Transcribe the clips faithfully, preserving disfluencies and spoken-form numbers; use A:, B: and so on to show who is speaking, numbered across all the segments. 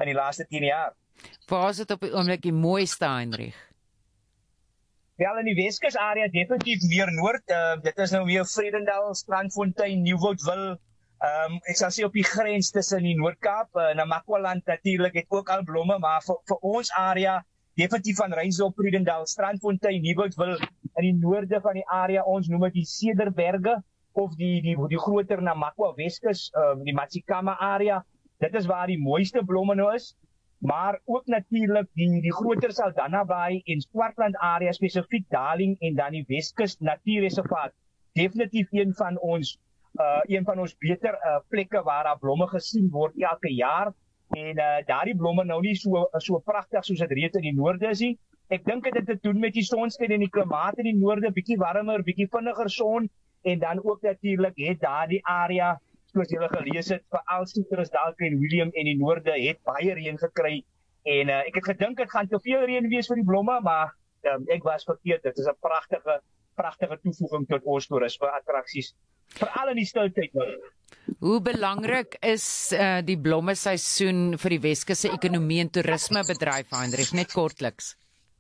A: in die laaste tien jaar.
B: Waar is dit op die oomblik die mooiste, Heinrich?
A: Wel, in die Weskus area definitief meer noord. Uh, dit is nou weer Vredendal, Strandfontein, Nieuwoudtville. Um, ek sal sê op die grens tussen die Noord-Kaap en uh, Namakwaland natuurlik het ook al blomme, maar vir, vir ons area definitief van Reinsdorp, Vredendal, Strandfontein, Nieuwoudtville in die noorde van die area, ons noem dit die Cederberge of die die die groter Namakwa Weskus, uh, die Matsikama area. Dit is waar die mooiste blomme nou is. Maar ook natuurlik die, die groter Saldanha Bay en Swartland area, spesifiek Darling en dan die Weskus Natuurreservaat. Definitief een van ons uh, een van ons beter uh, plekke waar daar blomme gesien word elke jaar. En uh, daardie blomme nou nie so so pragtig soos dit reeds in die noorde is nie. Ek dink dit het te doen met die sonskyn en die klimaat in die noorde, bietjie warmer, bietjie vinniger son en dan ook natuurlik het daardie area soos julle gelees het, veral Citrusdal en William en die noorde het baie reën gekry en uh, ek het gedink dit gaan te veel reën wees vir die blomme, maar um, ek was verkeerd. Dit is 'n pragtige pragtige toevoeging tot ons toerisme attraksies, veral in die stiltyd.
B: Hoe belangrik is uh, die blomme seisoen vir die Weskus se ekonomie en toerismebedryf, Heinrich, net kortliks?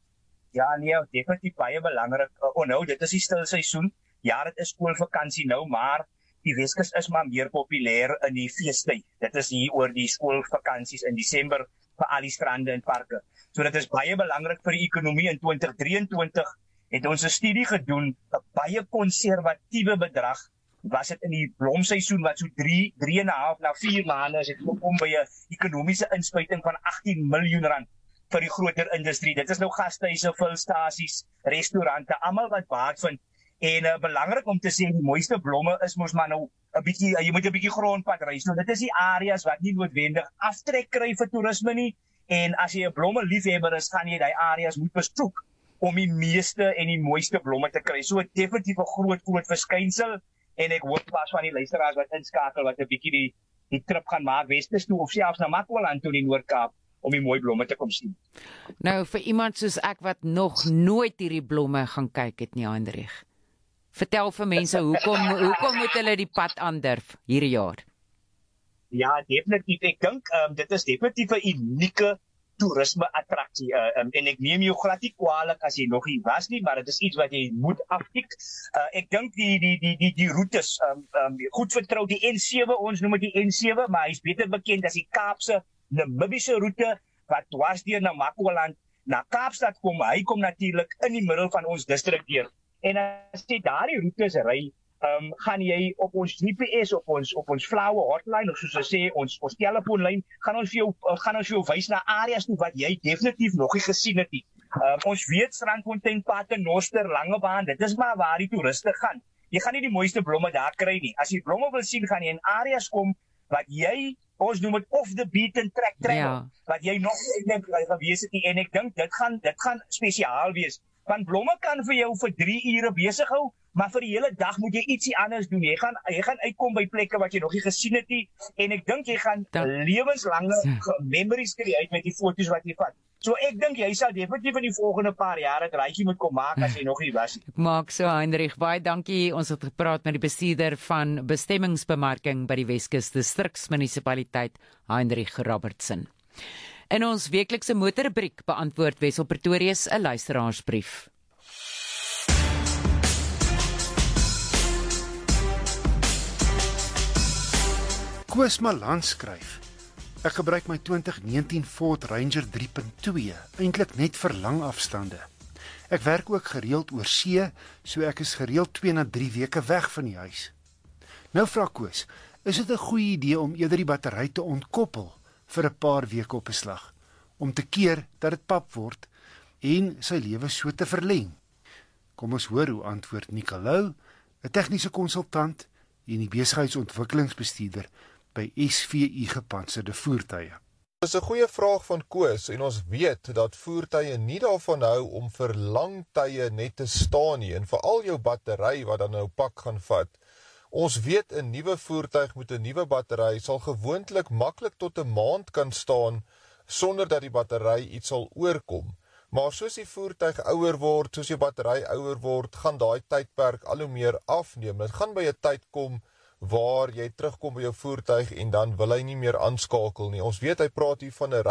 A: Ja, nee, definitief baie belangrik. Oh nou, dit is die stil seisoen. Ja, dit is skoolvakansie nou, maar die Weskus is maar meer populêr in die feestyd. Dit is hier oor die skoolvakansies in Desember vir al die strande en parke. So dit is baie belangrik vir die ekonomie. In twintig drieëntwintig het ons 'n studie gedoen, 'n baie konservatiewe bedrag was dit in die blomseisoen wat so drie, drie en 'n half na vier maande is, het gekom by 'n ekonomiese inspuiting van agttien miljoen rand vir die groter industrie. Dit is nou gastehuise, vulstasies, restaurante, almal wat baat vind. En uh, belangrik om te sê, die mooiste blomme is mos maar nou 'n bietjie, uh, jy moet 'n bietjie grondpad reis. Nou dit is die areas wat nie noodwendig aftrek kry vir toerisme nie. En as jy 'n blomme liefhebber is, gaan jy daai areas moet besoek om die meeste en die mooiste blomme te kry. So definitief 'n groot groot verskynsel en ek hoop pas van die luisteraars wat inskakel wat 'n bietjie die die trip gaan maak Weskus toe of selfs na Makwaland toe in die Noord-Kaap om die mooi blomme te kom sien.
B: Nou vir iemand soos ek wat nog nooit hierdie blomme gaan kyk het nie, Heinrich. Vertel vir mense, hoekom hoekom moet hulle die pad aandurf hierdie jaar?
A: Ja, definitief. Ek dink um, dit is definitief 'n unieke toerisme-attraksie. Uh, um, en ek neem jou glad nie kwalijk as jy nog nie was nie, maar dit is iets wat jy moet aftik. Uh, ek dink die die die die die roetes, um, um, goed vertrou, die N sewe, ons noem dit die N sewe, maar hy is beter bekend as die Kaapse Namibiese roete wat dwars deur na Makwaland na Kaapstad kom. Hy kom natuurlik in die middel van ons distrik deur. En as jy daardie roetes ry, um, gaan jy op ons G P S, op ons op ons flauwe hotline, of soos ons sê, ons ons telefoonlyn, gaan ons vir jou uh, gaan ons vir jou wys na areas toe wat jy definitief nog nie gesien het nie. Uh, ons weet Strandfontein, Paternoster, Langebaan, dit is maar waar die toeriste gaan. Jy gaan nie die mooiste blomme daar kry nie. As jy blomme wil sien, gaan jy in areas kom wat jy, ons noem dit off the beaten track travel, ja. Wat jy nog nie gewees het nie, en ek dink dit gaan dit gaan spesiaal wees. Want blomme kan vir jou vir drie ure besig hou, maar vir die hele dag moet jy ietsie anders doen. Jy gaan jy gaan uitkom by plekke wat jy nog nie gesien het nie, en ek dink jy gaan lewenslange memories kry uit met die foto's wat jy vat. So ek dink jy sal definitief in die volgende paar jare 'n draaitjie moet kom maak as jy nog nie was nie.
B: Ek maak so, Heinrich, baie dankie. Ons het gepraat met die bestuurder van bestemmingsbemarking by die Weskus Distriksmunisipaliteit, Heinrich Robertson. In ons weeklikse motorrubriek beantwoord Wessel Pretorius 'n luisteraarsbrief.
C: Koos Malan skryf: Ek gebruik my twintig negentien Ford Ranger drie punt twee, eintlik net vir lang afstande. Ek werk ook gereeld oor see, so ek is gereeld twee na drie weke weg van die huis. Nou vra Koos, is dit 'n goeie idee om eerder die battery te ontkoppel vir 'n paar weke op 'n slag, om te keer dat dit pap word en sy lewe so te verleng? Kom ons hoor hoe antwoord Nicolou, 'n tegniese konsultant en die besigheidsontwikkelingsbestuurder by S V U Gepantserde Voertuie.
D: Dit is 'n goeie vraag van Koos, en ons weet dat voertuie nie daarvan hou om vir lang tye net te staan nie, en veral jou battery wat dan nou pak gaan vat. Ons weet 'n nuwe voertuig met 'n nuwe battery sal gewoonlik maklik tot 'n maand kan staan sonder dat die battery iets sal oorkom. Maar soos die voertuig ouer word, soos jou battery ouer word, gaan daai tydperk al hoe meer afneem. Dit gaan by 'n tyd kom waar jy terugkom by jou voertuig en dan wil hy nie meer aanskakel nie. Ons weet hy praat hier van 'n